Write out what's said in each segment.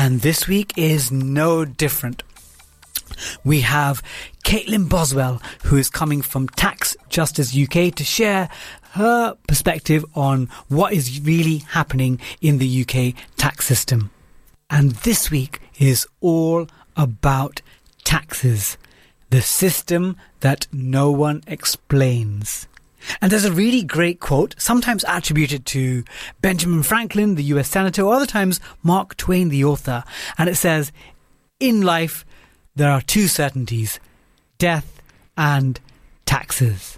And this week is no different. We have Caitlin Boswell, who is coming from Tax Justice UK to share her perspective on what is really happening in the UK tax system. And this week is all about taxes, the system that no one explains. And there's a really great quote, sometimes attributed to Benjamin Franklin, the US Senator, or other times Mark Twain, the author. And it says, in life, there are two certainties, death and taxes.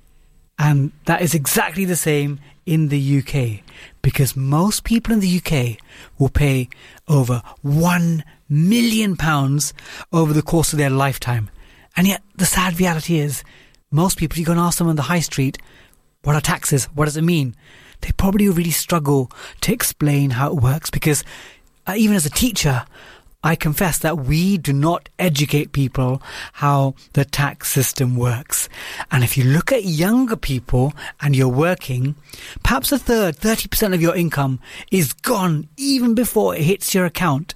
And that is exactly the same in the UK, because most people in the UK will pay over £1 million over the course of their lifetime. And yet the sad reality is, most people, you go and ask them on the high street, what are taxes? What does it mean? They probably really struggle to explain how it works, because even as a teacher, I confess that we do not educate people how the tax system works. And if you look at younger people and you're working, perhaps a third, 30% of your income is gone even before it hits your account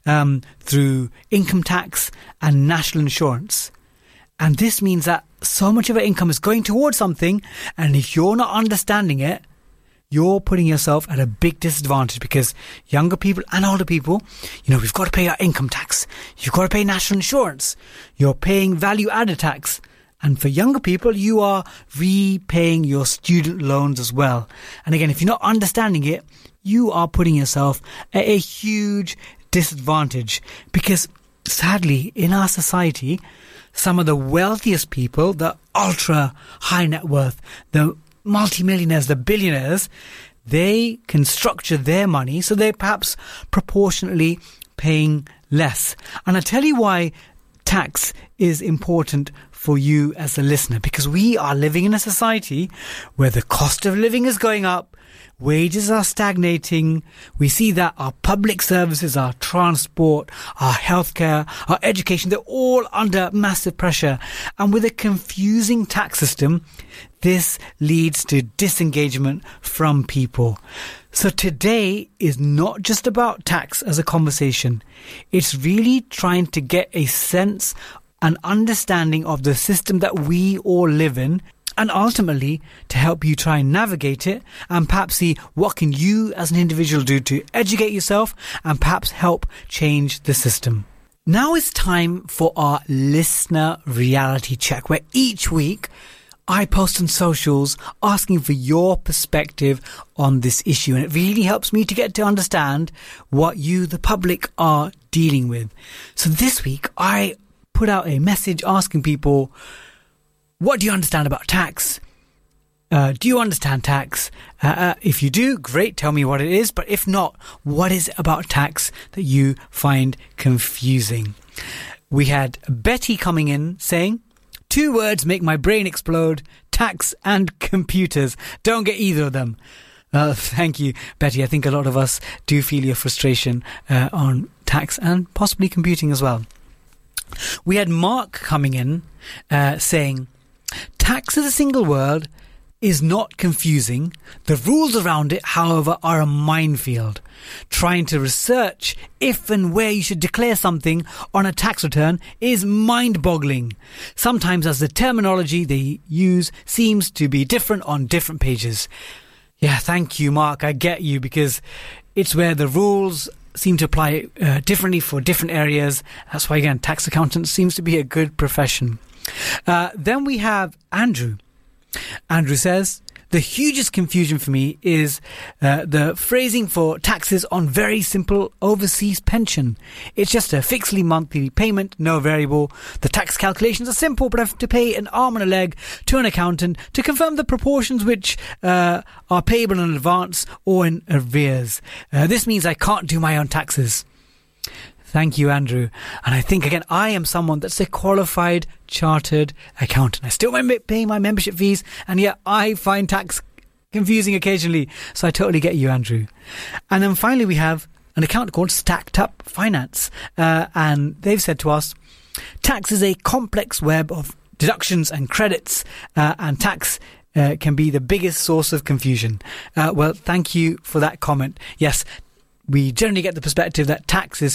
through income tax and national insurance. And this means that so much of our income is going towards something, and if you're not understanding it, you're putting yourself at a big disadvantage, because younger people and older people, we've got to pay our income tax. You've got to pay national insurance. You're paying value-added tax. And for younger people, you are repaying your student loans as well. And again, if you're not understanding it, you are putting yourself at a huge disadvantage, because sadly, in our society, some of the wealthiest people, the ultra high net worth, the multimillionaires, the billionaires, they can structure their money so they're perhaps proportionately paying less. And I'll tell you why tax is important for you as a listener, because we are living in a society where the cost of living is going up, wages are stagnating. We see that our public services, our transport, our healthcare, our education, they're all under massive pressure. And with a confusing tax system, this leads to disengagement from people. So today is not just about tax as a conversation. It's really trying to get a sense and understanding of the system that we all live in, and ultimately to help you try and navigate it, and perhaps see what can you as an individual do to educate yourself and perhaps help change the system. Now it's time for our listener reality check, where each week I post on socials asking for your perspective on this issue, and it really helps me to get to understand what you, the public, are dealing with. So this week I put out a message asking people, what do you understand about tax? Do you understand tax? If you do, great, tell me what it is. But if not, what is it about tax that you find confusing? We had Betty coming in saying, 2 words make my brain explode, tax and computers. Don't get either of them. Thank you, Betty. I think a lot of us do feel your frustration on tax and possibly computing as well. We had Mark coming in saying, tax as a single word is not confusing. The rules around it, however, are a minefield. Trying to research if and where you should declare something on a tax return is mind-boggling. Sometimes as the terminology they use seems to be different on different pages. Yeah, thank you, Mark. I get you, because it's where the rules seem to apply differently for different areas. That's why, again, tax accountant seems to be a good profession. Then we have Andrew. Andrew says, the hugest confusion for me is the phrasing for taxes on very simple overseas pension. It's just a fixed monthly payment, no variable. The tax calculations are simple, but I have to pay an arm and a leg to an accountant to confirm the proportions which are payable in advance or in arrears. This means I can't do my own taxes. Thank you, Andrew. And I think, again, I am someone that's a qualified chartered accountant. I still pay my membership fees, and yet I find tax confusing occasionally. So I totally get you, Andrew. And then finally, we have an account called Stacked Up Finance. And they've said to us, tax is a complex web of deductions and credits, and tax can be the biggest source of confusion. Well, thank you for that comment. Yes, we generally get the perspective that tax is